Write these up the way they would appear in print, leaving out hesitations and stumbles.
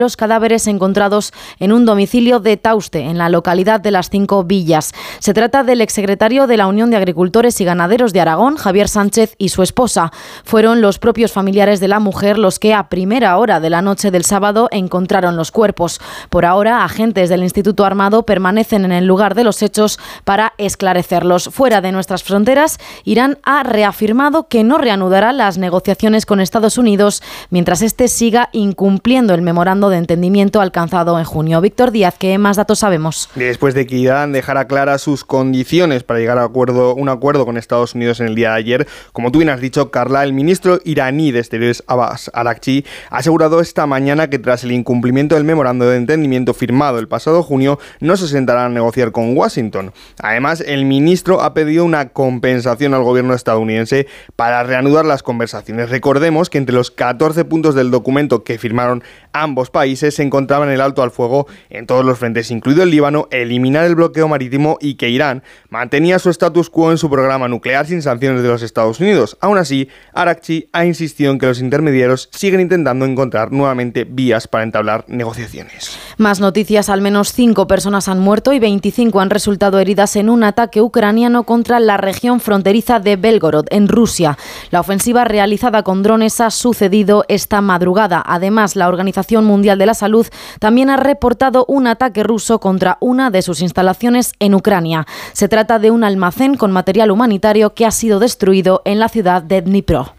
los cadáveres encontrados en un domicilio de Tauste, en la localidad de Las Cinco Villas. Se trata del exsecretario de la Unión de Agricultores y Ganaderos de Aragón, Javier Sánchez, y su esposa. Fueron los propios familiares de la mujer los que a primera hora de la noche del sábado encontraron los cuerpos. Por ahora, agentes del Instituto Armado permanecen en el lugar de los hechos para esclarecerlos. Fuera de nuestras fronteras, Irán ha reafirmado que no reanudará las negociaciones con Estados Unidos mientras este siga incumpliendo el memorándum de entendimiento alcanzado en junio. Víctor Díaz, ¿qué más datos sabemos? Después de que Irán dejara claras sus condiciones para llegar a un acuerdo con Estados Unidos en el día de ayer, como tú bien has dicho, Carla, el ministro iraní de Exteriores Abbas Araghchi ha asegurado esta mañana que tras el incumplimiento del memorándum de entendimiento firmado el pasado junio, no se sentarán a negociar con Washington. Además, el ministro ha pedido una compensación al gobierno estadounidense para reanudar las conversaciones. Recordemos que entre los 14 puntos del documento que firmaron ambos países se encontraban el alto al fuego en todos los frentes, incluido el Líbano, eliminar el bloqueo marítimo y que Irán mantenía su status quo en su programa nuclear sin sanciones de los Estados Unidos. Aún así, Araghchi ha insistido en que los intermediarios siguen intentando encontrar nuevamente vías para entablar negociaciones. Más noticias: al menos 5 personas han muerto y 25 han resultado heridas en un ataque ucraniano contra la región fronteriza de Belgorod, en Rusia. La ofensiva realizada con drones ha sucedido esta madrugada. Además, la Organización Mundial de la Salud también ha reportado un ataque ruso contra una de sus instalaciones en Ucrania. Se trata de un almacén con material humanitario que ha sido destruido en la ciudad de Dnipro.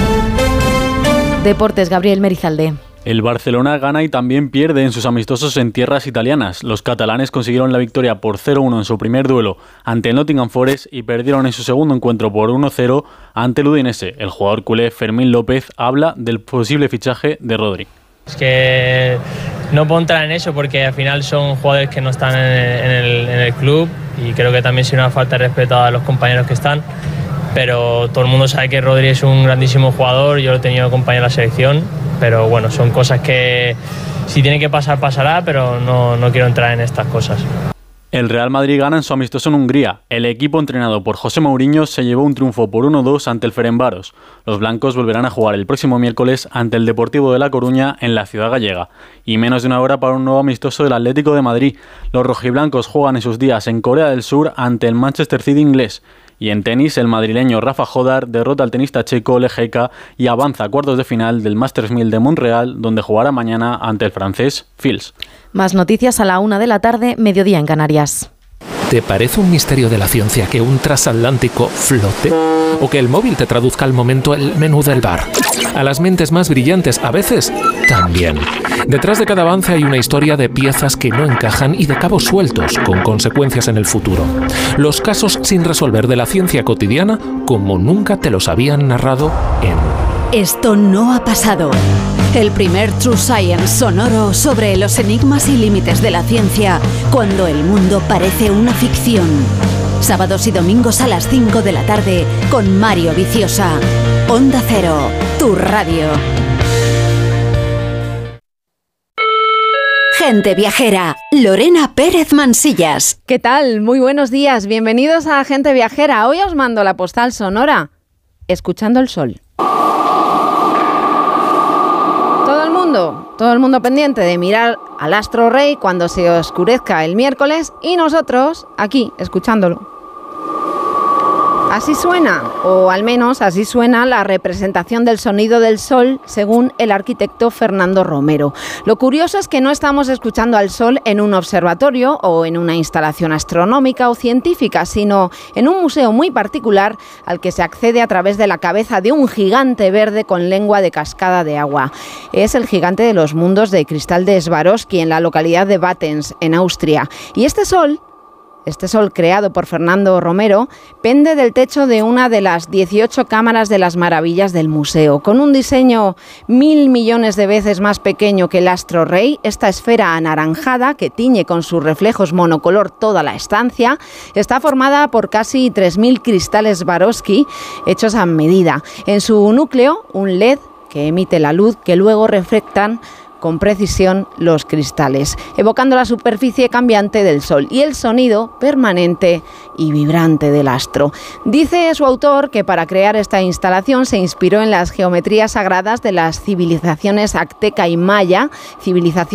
Deportes, Gabriel Merizalde. El Barcelona gana y también pierde en sus amistosos en tierras italianas. Los catalanes consiguieron la victoria por 0-1 en su primer duelo ante el Nottingham Forest y perdieron en su segundo encuentro por 1-0 ante el Udinese. El jugador culé Fermín López habla del posible fichaje de Rodri. Es que no puedo entrar en eso porque al final son jugadores que no están en el club y creo que también sería una falta de respeto a los compañeros que están. Pero todo el mundo sabe que Rodri es un grandísimo jugador, yo lo he tenido acompañado en la selección, pero bueno, son cosas que si tiene que pasar, pasará, pero no quiero entrar en estas cosas. El Real Madrid gana en su amistoso en Hungría. El equipo entrenado por José Mourinho se llevó un triunfo por 1-2 ante el Ferencváros. Los blancos volverán a jugar el próximo miércoles ante el Deportivo de La Coruña en la ciudad gallega. Y menos de una hora para un nuevo amistoso del Atlético de Madrid. Los rojiblancos juegan en sus días en Corea del Sur ante el Manchester City inglés. Y en tenis, el madrileño Rafa Jodar derrota al tenista checo Lejeka y avanza a cuartos de final del Masters 1000 de Montreal, donde jugará mañana ante el francés Fils. Más noticias a la 1 de la tarde, mediodía en Canarias. ¿Te parece un misterio de la ciencia que un transatlántico flote? ¿O que el móvil te traduzca al momento el menú del bar? A las mentes más brillantes, a veces, también. Detrás de cada avance hay una historia de piezas que no encajan y de cabos sueltos, con consecuencias en el futuro. Los casos sin resolver de la ciencia cotidiana, como nunca te los habían narrado en... Esto no ha pasado. El primer True Science sonoro sobre los enigmas y límites de la ciencia cuando el mundo parece una ficción. Sábados y domingos a las 5 de la tarde con Mario Viciosa. Onda Cero, tu radio. Gente Viajera, Lorena Pérez Mansillas. ¿Qué tal? Muy buenos días, bienvenidos a Gente Viajera. Hoy os mando la postal sonora, escuchando el sol. Todo el mundo pendiente de mirar al astro rey cuando se oscurezca el miércoles y nosotros aquí, escuchándolo. Así suena, o al menos así suena la representación del sonido del sol según el arquitecto Fernando Romero. Lo curioso es que no estamos escuchando al sol en un observatorio o en una instalación astronómica o científica, sino en un museo muy particular al que se accede a través de la cabeza de un gigante verde con lengua de cascada de agua. Es el gigante de los mundos de cristal de Swarovski en la localidad de Battens, en Austria. Y este sol creado por Fernando Romero pende del techo de una de las 18 cámaras de las maravillas del museo. Con un diseño 1.000 millones de veces más pequeño que el astro rey, esta esfera anaranjada que tiñe con sus reflejos monocolor toda la estancia está formada por casi 3.000 cristales Swarovski hechos a medida. En su núcleo, un LED que emite la luz que luego reflectan con precisión los cristales, evocando la superficie cambiante del Sol y el sonido permanente y vibrante del astro. Dice su autor que para crear esta instalación se inspiró en las geometrías sagradas de las civilizaciones azteca y maya, civilizaciones